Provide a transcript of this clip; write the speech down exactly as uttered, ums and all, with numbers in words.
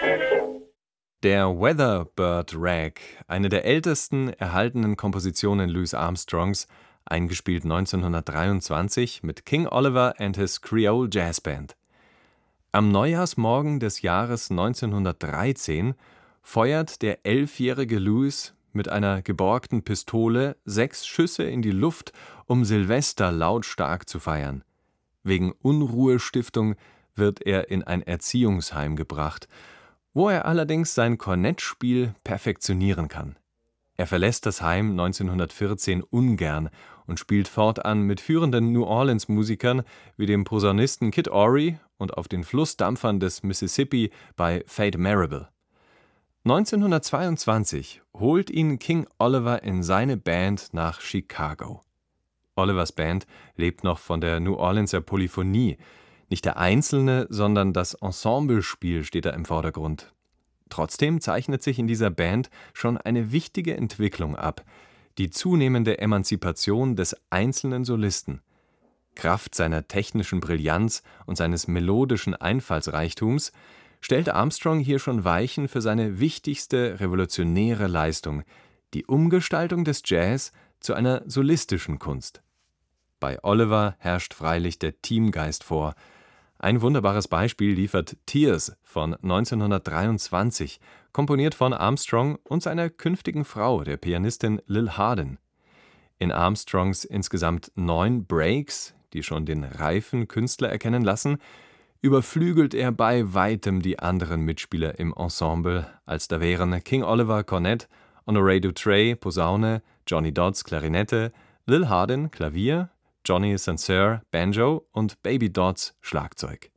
Der Weatherbird Rag, eine der ältesten erhaltenen Kompositionen Louis Armstrongs, eingespielt neunzehnhundertdreiundzwanzig mit King Oliver and his Creole Jazz Band. Am Neujahrsmorgen des Jahres neunzehnhundertdreizehn feuert der elfjährige Louis mit einer geborgten Pistole sechs Schüsse in die Luft, um Silvester lautstark zu feiern. Wegen Unruhestiftung wird er in ein Erziehungsheim gebracht, wo er allerdings sein Kornettspiel perfektionieren kann. Er verlässt das Heim neunzehnhundertvierzehn ungern und spielt fortan mit führenden New-Orleans-Musikern wie dem Posaunisten Kid Ory und auf den Flussdampfern des Mississippi bei Fate Marable. neunzehnhundertzweiundzwanzig holt ihn King Oliver in seine Band nach Chicago. Olivers Band lebt noch von der New Orleanser Polyphonie. Nicht der einzelne, sondern das Ensemblespiel steht da im Vordergrund. Trotzdem zeichnet sich in dieser Band schon eine wichtige Entwicklung ab: die zunehmende Emanzipation des einzelnen Solisten. Kraft seiner technischen Brillanz und seines melodischen Einfallsreichtums stellt Armstrong hier schon Weichen für seine wichtigste revolutionäre Leistung: die Umgestaltung des Jazz zu einer solistischen Kunst. Bei Oliver herrscht freilich der Teamgeist vor. Ein wunderbares Beispiel liefert Tears von neunzehnhundertdreiundzwanzig, komponiert von Armstrong und seiner künftigen Frau, der Pianistin Lil Hardin. In Armstrongs insgesamt neun Breaks, die schon den reifen Künstler erkennen lassen, überflügelt er bei weitem die anderen Mitspieler im Ensemble, als da wären King Oliver Kornett, Honoré Dautrey Posaune, Johnny Dodds Klarinette, Lil Hardin Klavier, Johnny Saint Cyr Banjo und Baby Dodds Schlagzeug.